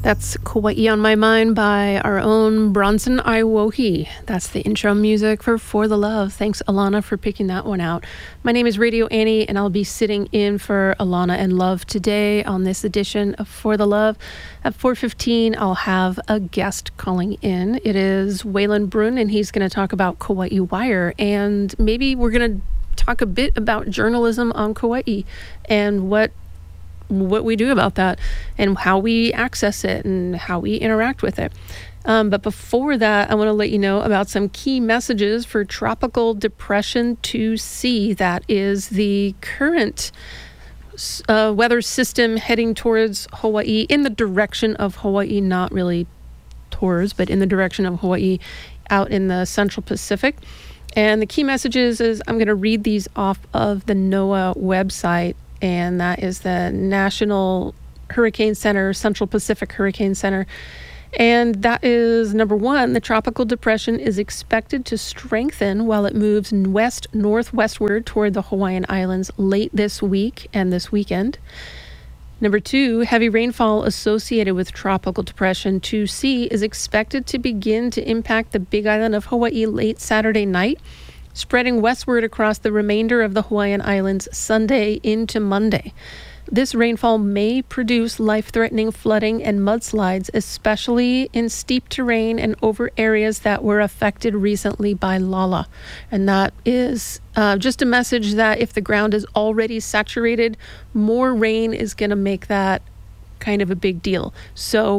That's Kauai on My Mind by our own Bronson Iwohi. That's the intro music for the Love. Thanks, Alana, for picking that one out. My name is Radio Annie, and I'll be sitting in for Alana and Love today on this edition of For the Love. At 4:15, I'll have a guest calling in. It is Waylon Brun, and he's going to talk about Kauai Wire, and maybe we're going to talk a bit about journalism on Kauai and what we do about that and how we access it and how we interact with it. But before that, I want to let you know about some key messages for Tropical Depression 2C. That is the current weather system heading towards Hawaii, in the direction of Hawaii, not really towards, but in the direction of Hawaii, out in the Central Pacific. And the key messages is I'm going to read these off of the NOAA website, and that is the National Hurricane Center, Central Pacific Hurricane Center. And that is number one, the tropical depression is expected to strengthen while it moves west-northwestward toward the Hawaiian Islands late this week and this weekend. Number two, heavy rainfall associated with Tropical Depression 2C is expected to begin to impact the Big Island of Hawaii late Saturday night, spreading westward across the remainder of the Hawaiian Islands Sunday into Monday. This rainfall may produce life-threatening flooding and mudslides, especially in steep terrain and over areas that were affected recently by Lala. And that is just a message that if the ground is already saturated, more rain is going to make that kind of a big deal. So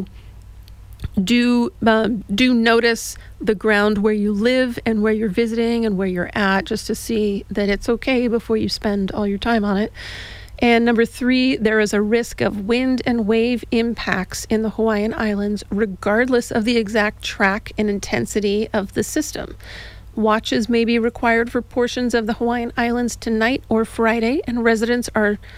do notice the ground where you live and where you're visiting and where you're at, just to see that it's okay before you spend all your time on it. And number three, there is a risk of wind and wave impacts in the Hawaiian Islands, regardless of the exact track and intensity of the system. Watches may be required for portions of the Hawaiian Islands tonight or Friday, and residents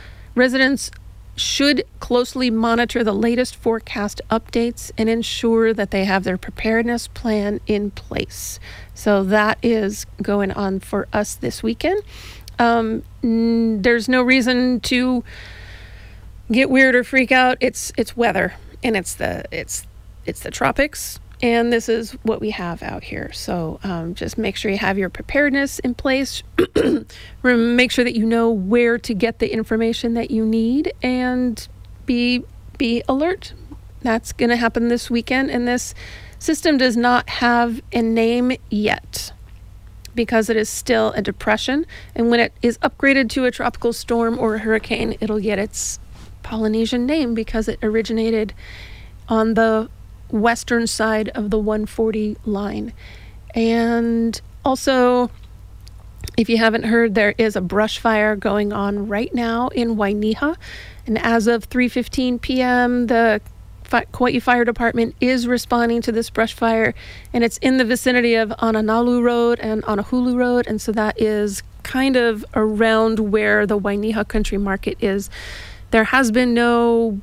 should closely monitor the latest forecast updates and ensure that they have their preparedness plan in place. So that is going on for us this weekend. There's no reason to get weird or freak out. It's weather, and it's the tropics, and this is what we have out here. So just make sure you have your preparedness in place. Make sure that you know where to get the information that you need, and be alert. That's going to happen this weekend, and this system does not have a name yet, because it is still a depression. And when it is upgraded to a tropical storm or a hurricane, it'll get its Polynesian name because it originated on the western side of the 140 line. And also, if you haven't heard, there is a brush fire going on right now in Wainiha. And as of 3:15 p.m., the Kauai Fire Department is responding to this brush fire, and it's in the vicinity of Ananalu Road and Anahulu Road, and so that is kind of around where the Wainiha Country Market is. There has been no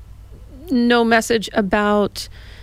message about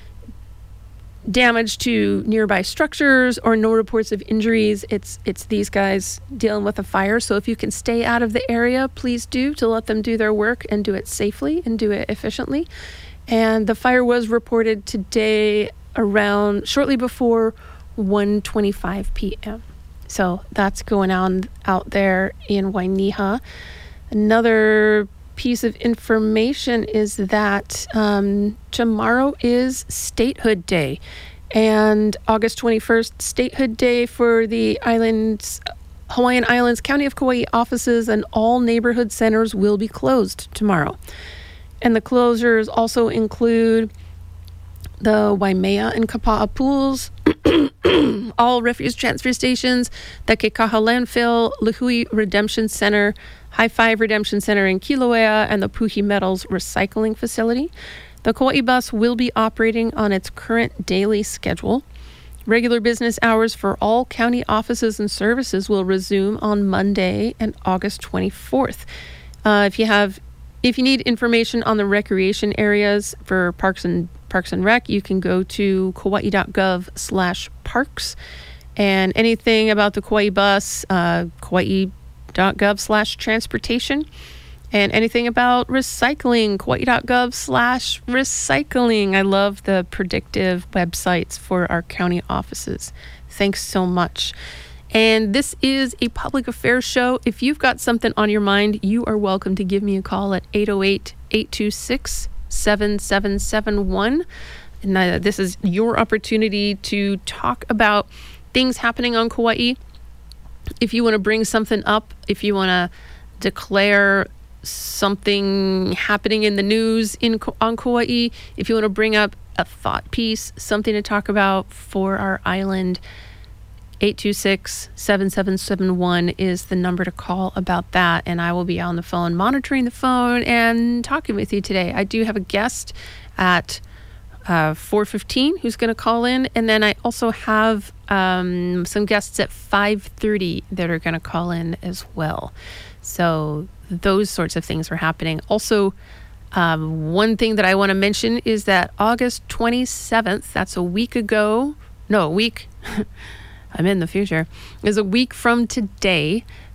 damage to nearby structures or no reports of injuries. It's these guys dealing with a fire, so if you can stay out of the area, please do, to let them do their work and do it safely and do it efficiently. And the fire was reported today around shortly before 1:25 p.m. So that's going on out there in Wainiha. Another piece of information is that tomorrow is Statehood Day, and August 21st, Statehood Day for the Hawaiian Islands County of Kauai offices and all neighborhood centers will be closed tomorrow. And the closures also include the Waimea and Kapa'a pools, all refuse transfer stations, the Kekaha landfill, Lihue Redemption Center, High Five Redemption Center in Kilauea, and the Puhi Metals recycling facility. The Kauai bus will be operating on its current daily schedule. Regular business hours for all county offices and services will resume on Monday and August 24th. If you need information on the recreation areas for Parks and Rec, you can go to kauai.gov/parks. And anything about the Kauai bus, kauai.gov/transportation. And anything about recycling, Kauai.gov/recycling. I love the predictive websites for our county offices. Thanks so much. And this is a public affairs show. If you've got something on your mind, you are welcome to give me a call at 808-826-7771. And this is your opportunity to talk about things happening on Kauai. If you want to bring something up, if you want to declare something happening in the news on Kauai, if you want to bring up a thought piece, something to talk about for our island, 826-7771 is the number to call about that, and I will be on the phone, monitoring the phone and talking with you today. I do have a guest at 4:15 who's going to call in, and then I also have some guests at 5:30 that are going to call in as well. So those sorts of things are happening. Also, one thing that I want to mention is that August 27th, that's a week ago, no, a week, I'm in the future, is a week from today.